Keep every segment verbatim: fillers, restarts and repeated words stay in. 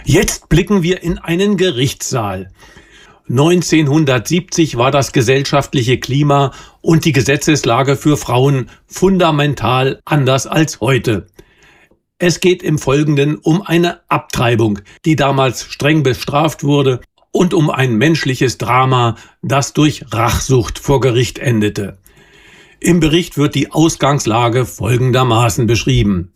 Jetzt blicken wir in einen Gerichtssaal. neunzehnhundertsiebzig war das gesellschaftliche Klima und die Gesetzeslage für Frauen fundamental anders als heute. Es geht im Folgenden um eine Abtreibung, die damals streng bestraft wurde, und um ein menschliches Drama, das durch Rachsucht vor Gericht endete. Im Bericht wird die Ausgangslage folgendermaßen beschrieben.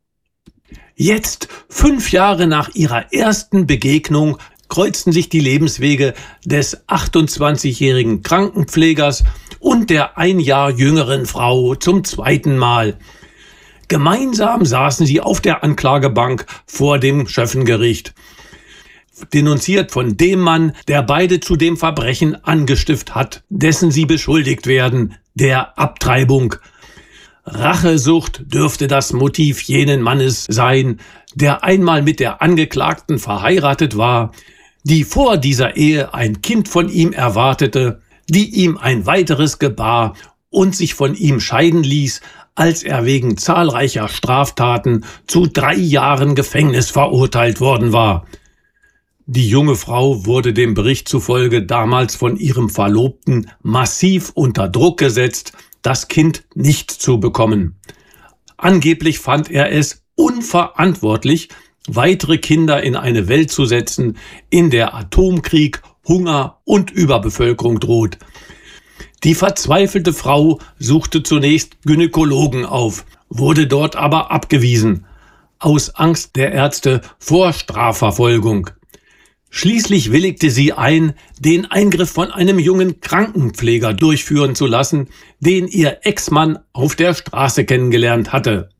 Jetzt, fünf Jahre nach ihrer ersten Begegnung, kreuzten sich die Lebenswege des achtundzwanzigjährigen Krankenpflegers und der ein Jahr jüngeren Frau zum zweiten Mal. Gemeinsam saßen sie auf der Anklagebank vor dem Schöffengericht, denunziert von dem Mann, der beide zu dem Verbrechen angestiftet hat, dessen sie beschuldigt werden, der Abtreibung. Rachesucht dürfte das Motiv jenen Mannes sein, der einmal mit der Angeklagten verheiratet war, die vor dieser Ehe ein Kind von ihm erwartete, die ihm ein weiteres gebar und sich von ihm scheiden ließ, als er wegen zahlreicher Straftaten zu drei Jahren Gefängnis verurteilt worden war. Die junge Frau wurde dem Bericht zufolge damals von ihrem Verlobten massiv unter Druck gesetzt, das Kind nicht zu bekommen. Angeblich fand er es unverantwortlich, weitere Kinder in eine Welt zu setzen, in der Atomkrieg, Hunger und Überbevölkerung droht. Die verzweifelte Frau suchte zunächst Gynäkologen auf, wurde dort aber abgewiesen, aus Angst der Ärzte vor Strafverfolgung. Schließlich willigte sie ein, den Eingriff von einem jungen Krankenpfleger durchführen zu lassen, den ihr Ex-Mann auf der Straße kennengelernt hatte.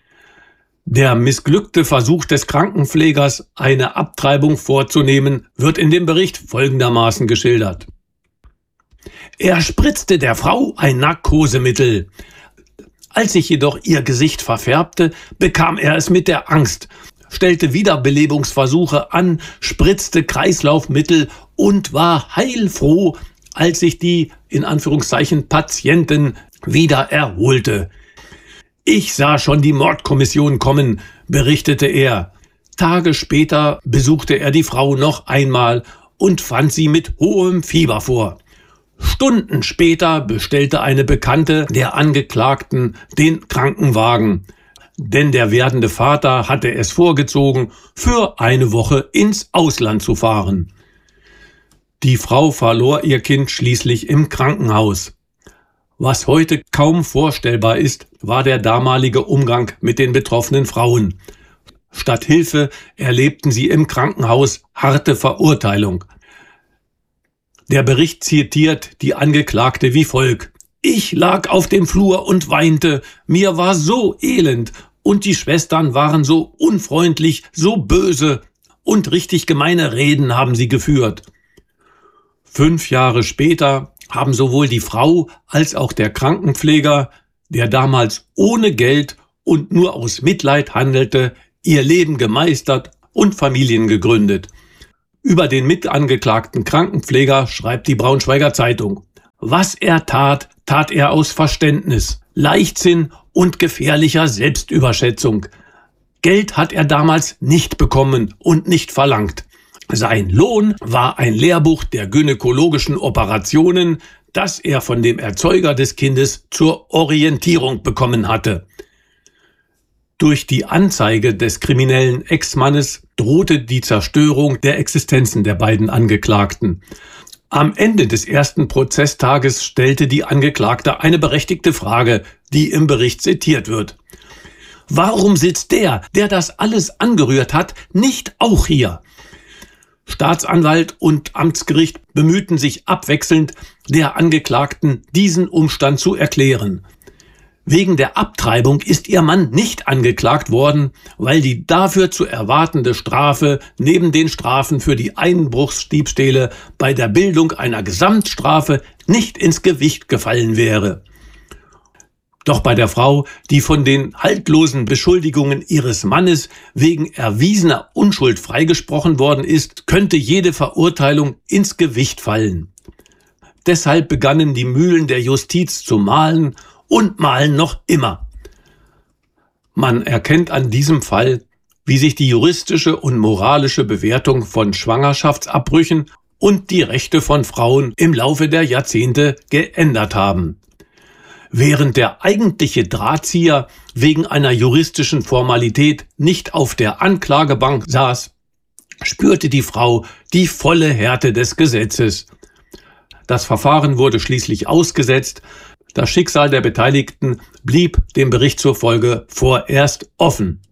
Der missglückte Versuch des Krankenpflegers, eine Abtreibung vorzunehmen, wird in dem Bericht folgendermaßen geschildert. Er spritzte der Frau ein Narkosemittel. Als sich jedoch ihr Gesicht verfärbte, bekam er es mit der Angst, stellte Wiederbelebungsversuche an, spritzte Kreislaufmittel und war heilfroh, als sich die, in Anführungszeichen, Patientin wieder erholte. Ich sah schon die Mordkommission kommen, berichtete er. Tage später besuchte er die Frau noch einmal und fand sie mit hohem Fieber vor. Stunden später bestellte eine Bekannte der Angeklagten den Krankenwagen, denn der werdende Vater hatte es vorgezogen, für eine Woche ins Ausland zu fahren. Die Frau verlor ihr Kind schließlich im Krankenhaus. Was heute kaum vorstellbar ist, war der damalige Umgang mit den betroffenen Frauen. Statt Hilfe erlebten sie im Krankenhaus harte Verurteilung. Der Bericht zitiert die Angeklagte wie folgt. Ich lag auf dem Flur und weinte, mir war so elend und die Schwestern waren so unfreundlich, so böse und richtig gemeine Reden haben sie geführt. Fünf Jahre später haben sowohl die Frau als auch der Krankenpfleger, der damals ohne Geld und nur aus Mitleid handelte, ihr Leben gemeistert und Familien gegründet. Über den mitangeklagten Krankenpfleger schreibt die Braunschweiger Zeitung. Was er tat, tat er aus Verständnis, Leichtsinn und gefährlicher Selbstüberschätzung. Geld hat er damals nicht bekommen und nicht verlangt. Sein Lohn war ein Lehrbuch der gynäkologischen Operationen, das er von dem Erzeuger des Kindes zur Orientierung bekommen hatte. Durch die Anzeige des kriminellen Ex-Mannes drohte die Zerstörung der Existenzen der beiden Angeklagten. Am Ende des ersten Prozesstages stellte die Angeklagte eine berechtigte Frage, die im Bericht zitiert wird. Warum sitzt der, der das alles angerührt hat, nicht auch hier? Staatsanwalt und Amtsgericht bemühten sich abwechselnd, der Angeklagten diesen Umstand zu erklären. Wegen der Abtreibung ist ihr Mann nicht angeklagt worden, weil die dafür zu erwartende Strafe neben den Strafen für die Einbruchsdiebstähle bei der Bildung einer Gesamtstrafe nicht ins Gewicht gefallen wäre. Doch bei der Frau, die von den haltlosen Beschuldigungen ihres Mannes wegen erwiesener Unschuld freigesprochen worden ist, könnte jede Verurteilung ins Gewicht fallen. Deshalb begannen die Mühlen der Justiz zu mahlen und mahlen noch immer. Man erkennt an diesem Fall, wie sich die juristische und moralische Bewertung von Schwangerschaftsabbrüchen und die Rechte von Frauen im Laufe der Jahrzehnte geändert haben. Während der eigentliche Drahtzieher wegen einer juristischen Formalität nicht auf der Anklagebank saß, spürte die Frau die volle Härte des Gesetzes. Das Verfahren wurde schließlich ausgesetzt. Das Schicksal der Beteiligten blieb dem Bericht zufolge vorerst offen.